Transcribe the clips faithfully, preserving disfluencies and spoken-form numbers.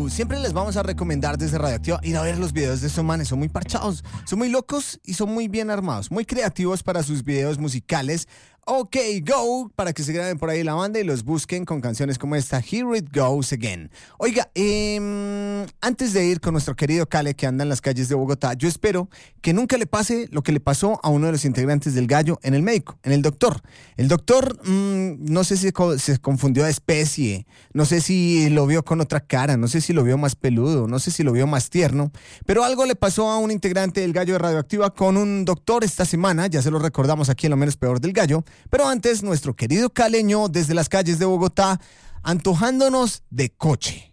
Go. Siempre les vamos a recomendar desde Radioactiva ir a ver los videos de estos manes. Son muy parchados, son muy locos y son muy bien armados, muy creativos para sus videos musicales. OK Go, para que se graben por ahí la banda y los busquen con canciones como esta, Here It Goes Again. Oiga, eh, antes de ir con nuestro querido Cale que anda en las calles de Bogotá, yo espero que nunca le pase lo que le pasó a uno de los integrantes del Gallo en el médico, en el doctor. El doctor, mmm, no sé si se confundió de especie, no sé si lo vio con otra cara, no sé si lo vio más peludo, no sé si lo vio más tierno, pero algo le pasó a un integrante del Gallo de Radioactiva con un doctor esta semana, ya se lo recordamos aquí en Lo Menos Peor del Gallo. Pero antes, nuestro querido caleño desde las calles de Bogotá, antojándonos de coche.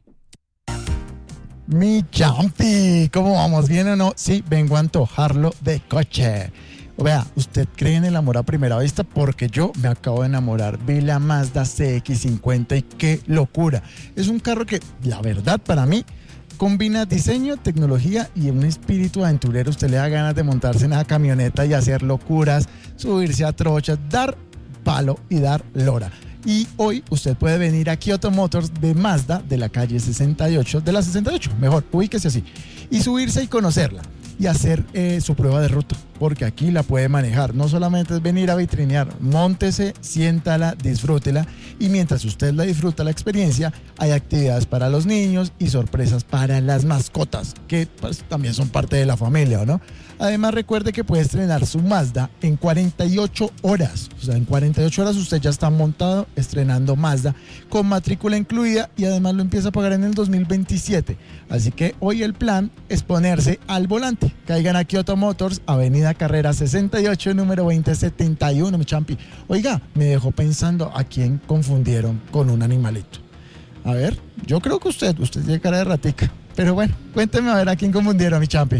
Mi champi, ¿cómo vamos? ¿Bien o no? Sí, vengo a antojarlo de coche. Vea, ¿usted cree en el amor a primera vista? Porque yo me acabo de enamorar. Vi la Mazda C X cincuenta y qué locura. Es un carro que, la verdad, para mí, combina diseño, tecnología y un espíritu aventurero. Usted le da ganas de montarse en esa camioneta y hacer locuras, subirse a trochas, dar palo y dar lora. Y hoy usted puede venir a Kyoto Motors de Mazda, de la calle sesenta y ocho, de la sesenta y ocho, mejor, ubíquese así, y subirse y conocerla y hacer eh, su prueba de ruta, porque aquí la puede manejar. No solamente es venir a vitrinear, móntese, siéntala, disfrútela, y mientras usted la disfruta la experiencia, hay actividades para los niños y sorpresas para las mascotas, que pues, también son parte de la familia, ¿no? Además, recuerde que puede estrenar su Mazda en cuarenta y ocho horas. O sea, en cuarenta y ocho horas usted ya está montado estrenando Mazda con matrícula incluida y además lo empieza a pagar en el dos mil veintisiete. Así que hoy el plan es ponerse al volante. Caigan a Kyoto Motors, Avenida Carrera sesenta y ocho, número veinte setenta y uno, mi champi. Oiga, me dejó pensando a quién confundieron con un animalito. A ver, yo creo que usted, usted tiene cara de ratica. Pero bueno, cuénteme a ver a quién confundieron, mi champi.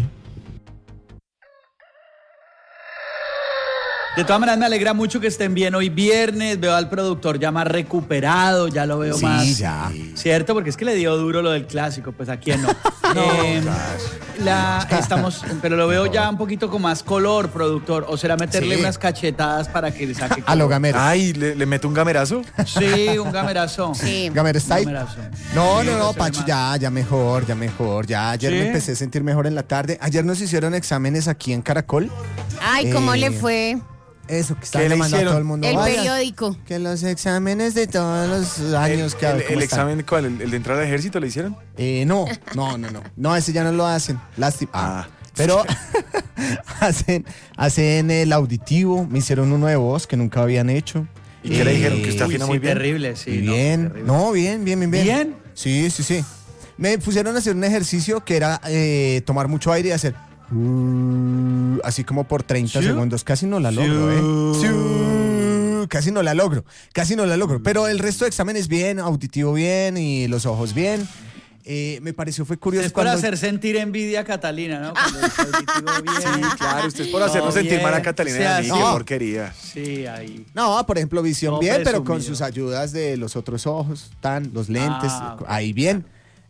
De todas maneras, me alegra mucho que estén bien hoy viernes. Veo al productor ya más recuperado, ya lo veo sí, más. Ya. ¿Cierto? Porque es que le dio duro lo del clásico, pues a quién no. no eh, la, estamos, pero lo veo ya un poquito con más color, productor. ¿O será meterle sí. unas cachetadas para que le saque color? A lo gamero. Ay, ¿le, le meto un gamerazo? Sí, un gamerazo. Sí. ¿Gamer style? Gamerazo. No, sí, no, no, Pacho, ya, ya mejor, ya mejor. Ya ayer ¿Sí? me empecé a sentir mejor en la tarde. Ayer nos hicieron exámenes aquí en Caracol. Ay, ¿cómo eh, le fue? Eso, que está llamando a todo el mundo. El Vaya, periódico. Que los exámenes de todos los años el, que ¿El, el examen cuál? ¿El, ¿El de entrar al ejército le hicieron? Eh, no, no, no, no. No, ese ya no lo hacen. Lástima. Ah. Pero hacen, hacen el auditivo. Me hicieron uno de voz que nunca habían hecho. ¿Y qué eh, le dijeron? Que usted afina uy, muy sí, bien. Terrible, sí. Bien. No, terrible. no, bien, bien, bien, bien. ¿Bien? Sí, sí, sí. Me pusieron a hacer un ejercicio que era eh, tomar mucho aire y hacer... Uh, así como por treinta ¿Sí? segundos. Casi no la logro, ¿eh? Sí. Casi no la logro. Casi no la logro. Pero el resto de exámenes bien, auditivo bien y los ojos bien. Eh, me pareció, fue curioso. Es cuando... por hacer sentir envidia a Catalina, ¿no? Cuando el auditivo bien. Sí, claro. Usted es por hacernos no, sentir mal a Catalina. O sea, sí, no. Qué porquería. Sí, ahí. No, por ejemplo, visión no, bien, pero con sus ayudas de los otros ojos, tan, los lentes, ah, ahí bien.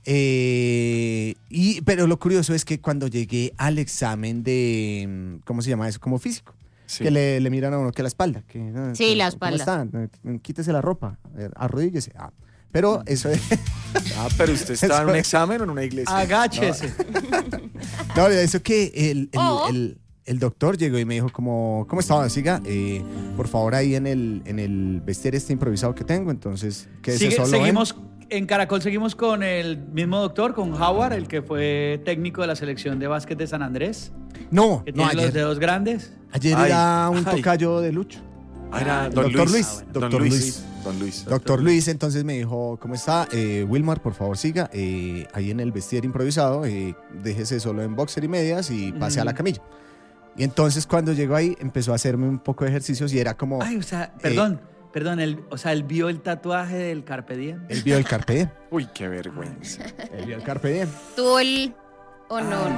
Eh, y, pero lo curioso es que cuando llegué al examen de, ¿cómo se llama eso? Como físico. Sí. Que le, le miran a uno que la espalda. Que, sí, que, la espalda. ¿Cómo está? Quítese la ropa, arrodíllese. Ah. Pero eso es... Ah, pero usted está en un examen o en una iglesia. Agáchese. No, no eso que el, el, oh. el, el doctor llegó y me dijo como, ¿cómo estaba? Siga, eh, por favor, ahí en el, en el vestir este improvisado que tengo, entonces, ¿qué Sigue, es eso? Seguimos... En Caracol seguimos con el mismo doctor, con Howard, el que fue técnico de la selección de básquet de San Andrés. No, que no, tiene ayer, los dedos grandes. Ayer ay, era un ay. tocayo de Lucho. Ah, era ah, don doctor Luis. Luis. Ah, bueno. Doctor Don Luis. Luis. Don Luis. Doctor Luis, entonces me dijo, ¿cómo está? Eh, Wilmar, por favor, siga. Eh, ahí en el vestir improvisado, eh, déjese solo en boxer y medias y pase mm. a la camilla. Y entonces cuando llegó ahí, empezó a hacerme un poco de ejercicios y era como... Ay, o sea, perdón. Eh, Perdón, él, o sea, él vio el tatuaje del Carpe Diem. Él vio el Carpe Diem. Uy, qué vergüenza. Él vio el Carpe Diem. Tuvo el honor.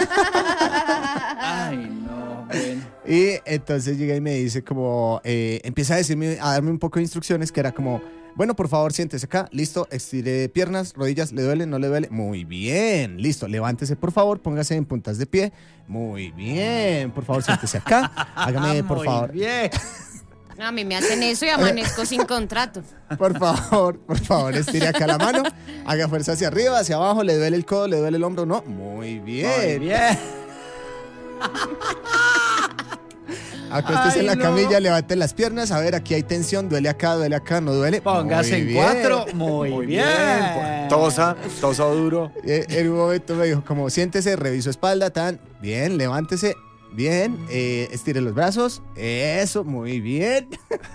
Ay, Ay no, bueno. Y entonces llega y me dice como, eh, empieza a decirme, a darme un poco de instrucciones que era como, bueno, por favor, siéntese acá, listo, estire piernas, rodillas, ¿le duele? ¿No le duele? Muy bien, listo, levántese por favor, póngase en puntas de pie. Muy bien, por favor, siéntese acá, hágame por Muy favor. Bien. A mí me hacen eso y amanezco sin contrato. Por favor, por favor, estire acá la mano, haga fuerza hacia arriba, hacia abajo, le duele el codo, le duele el hombro, ¿no? Muy bien. Muy bien. Acuéstese Ay, en la no. camilla, levante las piernas, a ver, aquí hay tensión, duele acá, duele acá, no duele. Póngase Muy en bien. cuatro. Muy, Muy bien. bien. Tosa, tosa duro. Eh, En un momento me dijo, como siéntese, reviso espalda, tan, bien, levántese, bien, eh, estire los brazos, eso, muy bien.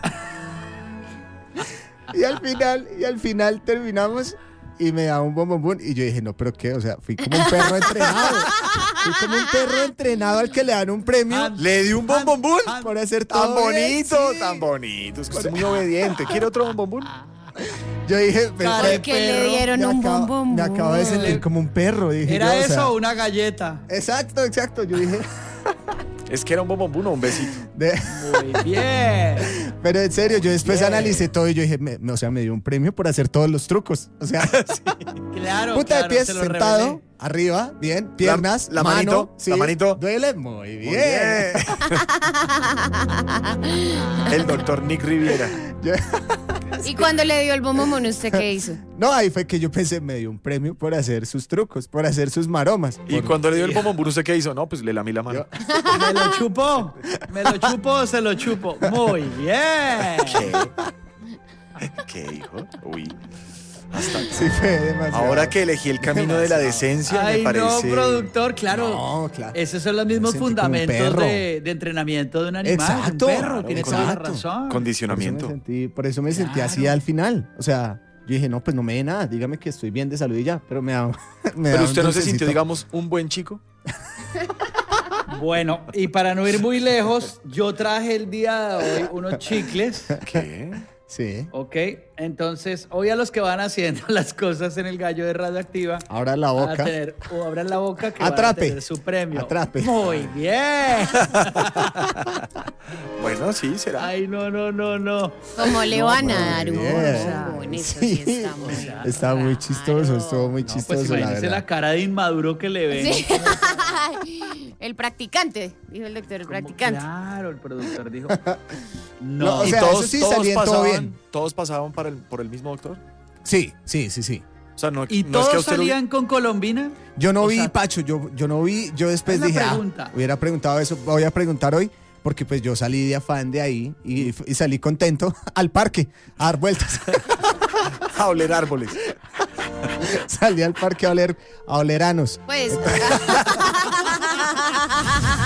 Y al final, y al final terminamos y me da un bombombón y yo dije, no, pero qué, o sea, fui como un perro entrenado. Fui como un perro entrenado al que le dan un premio Le di un bombombún. por hacer Tan todo bien, bonito, sí. tan bonito. Es que usted es muy obediente. ¿Quiere otro bombombún? Yo dije, me, Cara de me- Que le perro. dieron me un acabo, bombón. me acabo de sentir como un perro. Dije ¿Era yo, o eso sea, o una galleta? Exacto, exacto. Yo dije, Es que era un bombombún o un besito. de- Muy bien. pero en serio, yo después Bien. analicé todo y yo dije, me- me- o sea, me dio un premio por hacer todos los trucos. O sea, Claro, punta claro, de pies, se lo sentado, revelé. arriba, bien, piernas, la mano, manito, sí, la manito. duele, muy bien. Muy bien. El doctor Nick Riviera. Yo- ¿Y cuando le dio el bombón, usted qué hizo? no, ahí fue que yo pensé, me dio un premio por hacer sus trucos, por hacer sus maromas. Y Por- cuando le dio el bombombún, ¿usted qué hizo? No, pues le lamí la mano. ¿Me lo chupó? ¿Me lo chupó o se lo chupo? Muy bien. ¿Qué? ¿Qué, hijo? Uy. Hasta Sí, fue demasiado. ahora que elegí el camino de la decencia, Ay, me no, parece. productor, claro. No, claro. Esos son los mismos Me sentí como un fundamentos perro. de, de entrenamiento de un animal. Exacto. Un perro, Claro, tiene toda la exacto. razón. Por eso me Condicionamiento. sentí, por eso me sentí así Claro. al final. O sea, yo dije, no, pues no me dé nada, dígame que estoy bien de salud y ya, pero me da, me da Pero un usted no se dulcecito. sintió, digamos, un buen chico. Bueno, y para no ir muy lejos, yo traje el día de hoy unos chicles. ¿Qué? Sí. Ok, entonces hoy a los que van haciendo las cosas en el gallo de radioactiva, Ahora la van a boca. tener, o abran la boca que Atrape. van a tener su premio. Atrape. Muy bien. Bueno, sí, será. Ay, no, no, no, no. ¿Cómo le van a dar un bien. bombón? Eso sí Sí. está muy Está muy chistoso, raro. estuvo muy No, chistoso, pues la imagínese la, verdad. cara de inmaduro que le ven. Sí. El practicante, dijo el doctor, el practicante. Claro, el productor dijo. No, No, o ¿Y sea, todos, eso sí, todos salían todo pasaban, bien. ¿Todos pasaban para el- por el mismo doctor? Sí, sí, sí, sí. O sea, no, ¿y no es que a todos usted lo- salían con Colombina? Yo no O vi, sea, Pacho, yo, yo no vi, yo después es la dije, pregunta. ah, hubiera preguntado eso, voy a preguntar hoy, porque pues yo salí de afán de ahí y, y salí contento al parque a dar vueltas. a oler árboles. Salí al parque a oler, a oleranos. Pues.